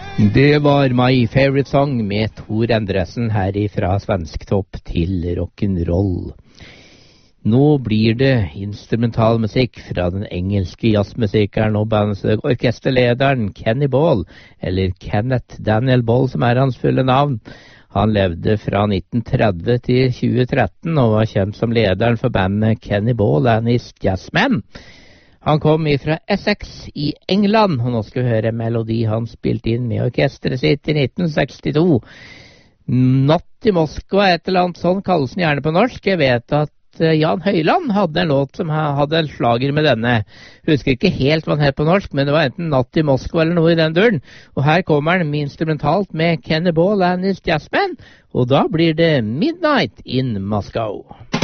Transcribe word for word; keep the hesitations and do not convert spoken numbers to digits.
Det var My Favorite Song med Tor Endresen her ifra Svensktopp til rock'n'roll. Nå blir det instrumentalmusikk fra den engelske jazzmusikeren og orkesterlederen Kenny Ball, eller Kenneth Daniel Ball som er hans fulle navn. Han levde fra nitten tretti til tjue tretten og var kjent som lederen for bandet Kenny Ball and His Jazzmen. Han kom fra Essex i England, og nå skal vi høre en melodi han spilte inn med orkestret sitt i nitten sekstito. Natt i Moskva, et eller annet sånn kalles den gjerne på norsk. Jeg vet at Jan Høyland hadde en låt som hadde en slager med denne. Jeg husker ikke helt hva den het på norsk, men det var enten Natt i Moskva eller noe i den duren. Og her kommer den med instrumentalt med Kenny Ball and His Jazzmen, og da blir det Midnight in Moscow.